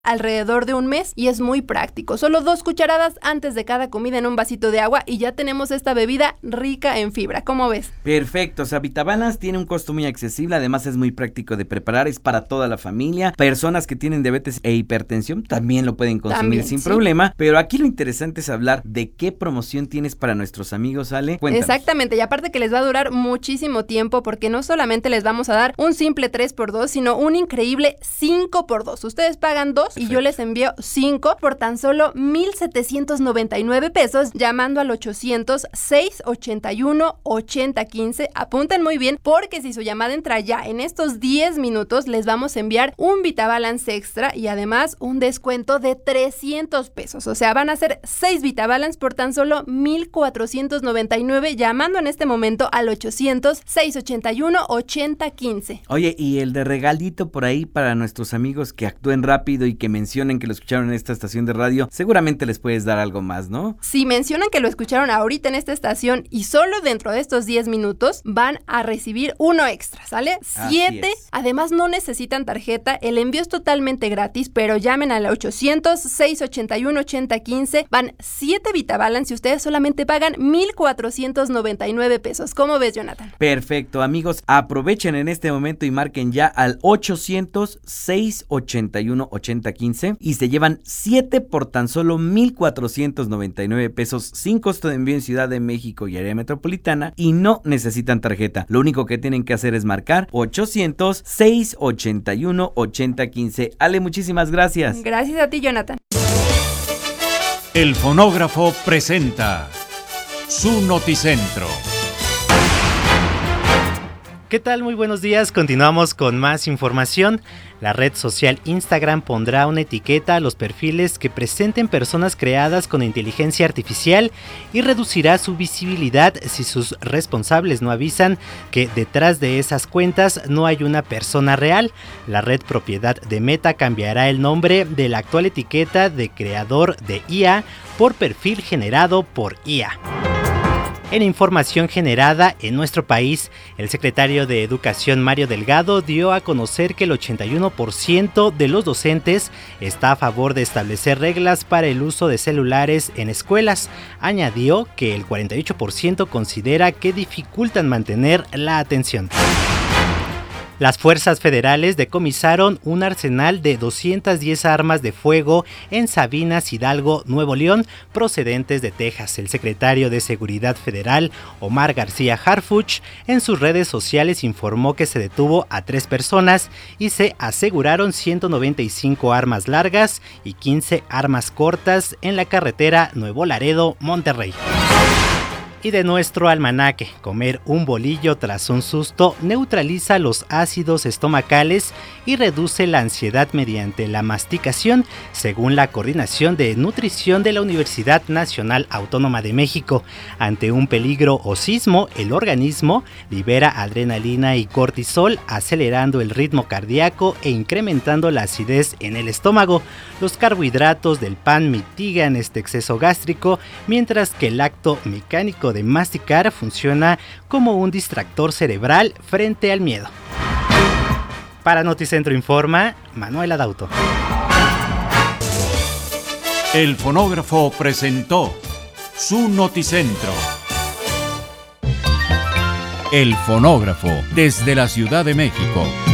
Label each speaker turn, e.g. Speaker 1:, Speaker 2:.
Speaker 1: alrededor de un mes y es muy práctico. Solo 2 cucharadas antes de cada comida en un vasito de agua y ya tenemos esta bebida rica en fibra. ¿Cómo ves?
Speaker 2: Perfecto, o sea, VitaBalance tiene un costo muy accesible, además es muy práctico de preparar, es para toda la familia. Personas que tienen diabetes e hipertensión también lo pueden consumir sin problema, pero aquí lo interesante es hablar de qué promoción tienes para nuestros amigos, Ale. Cuéntanos.
Speaker 1: Exactamente, y aparte que les va a durar muchísimo tiempo porque no solamente les vamos a dar un simple 3x2, sino un increíble 5x2. Ustedes pagan 2 y yo les envío 5 por tan solo 1,799 pesos llamando al 800-681-8015. Apunten muy bien porque si su llamada entra ya en estos 10 minutos les vamos a enviar un VitaBalance extra y además un descuento de 300 pesos. O sea, van a ser 6 VitaBalance por tan solo 1,499 llamando en este momento al 800-681-8015.
Speaker 2: Oye, y el de regalito por ahí para nuestros amigos que actúen rápido y que mencionen que lo escucharon en esta estación de radio, seguramente les puedes dar algo más, ¿no?
Speaker 1: Si mencionan que lo escucharon ahorita en esta estación y solo dentro de estos 10 minutos van a recibir uno extra, ¿sale? 7, además no necesitan tarjeta, el envío es totalmente gratis, pero llamen al 800-681-8015, van 7 VitaBalance y ustedes solamente pagan 1,499 pesos. ¿Cómo ves, Jonathan?
Speaker 2: Perfecto, amigos, aprovechen en este momento y marquen ya al 800-681-8015 y se llevan 7 por tan solo 1,499 pesos sin costo de envío en Ciudad de México y área metropolitana y no necesitan tarjeta. Lo único que tienen que hacer es marcar 800-681-8015. Ale, muchísimas gracias.
Speaker 1: Gracias a ti, Jonathan.
Speaker 3: El Fonógrafo presenta su Noticentro.
Speaker 4: ¿Qué tal? Muy buenos días. Continuamos con más información. La red social Instagram pondrá una etiqueta a los perfiles que presenten personas creadas con inteligencia artificial y reducirá su visibilidad si sus responsables no avisan que detrás de esas cuentas no hay una persona real. La red propiedad de Meta cambiará el nombre de la actual etiqueta de creador de IA por perfil generado por IA. En información generada en nuestro país, el secretario de Educación Mario Delgado dio a conocer que el 81% de los docentes está a favor de establecer reglas para el uso de celulares en escuelas. Añadió que el 48% considera que dificultan mantener la atención. Las fuerzas federales decomisaron un arsenal de 210 armas de fuego en Sabinas, Hidalgo, Nuevo León, procedentes de Texas. El secretario de Seguridad Federal, Omar García Harfuch, en sus redes sociales informó que se detuvo a 3 personas y se aseguraron 195 armas largas y 15 armas cortas en la carretera Nuevo Laredo, Monterrey. Y de nuestro almanaque, comer un bolillo tras un susto neutraliza los ácidos estomacales y reduce la ansiedad mediante la masticación, según la Coordinación de Nutrición de la Universidad Nacional Autónoma de México. Ante un peligro o sismo, el organismo libera adrenalina y cortisol, acelerando el ritmo cardíaco e incrementando la acidez en el estómago. Los carbohidratos del pan mitigan este exceso gástrico, mientras que el acto mecánico de masticar funciona como un distractor cerebral frente al miedo. Para Noticentro informa Manuel Adauto.
Speaker 3: El Fonógrafo presentó su Noticentro. El Fonógrafo desde la Ciudad de México.